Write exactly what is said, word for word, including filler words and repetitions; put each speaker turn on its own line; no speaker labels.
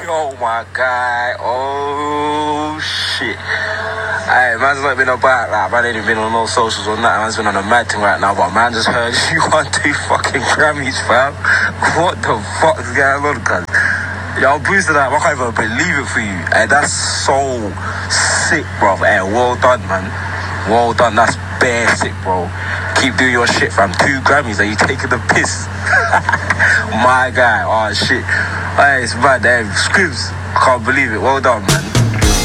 Oh my guy. Oh shit. Hey, man's not been about that. Man ain't been on no socials or nothing. Man's been on a mad thing right now. But man just heard you won two fucking Grammys, fam. What the fuck is going on, cuz? Yo, boosted that. I can't even believe it for you. Hey, that's so sick, bro. Hey, well done, man. Well done. That's bare sick, bro. Keep doing your shit, fam. Two Grammys. Are you taking the piss? My guy. Oh, shit. Hey, it's bad. Hey, Scribs. Can't believe it. Well done, man.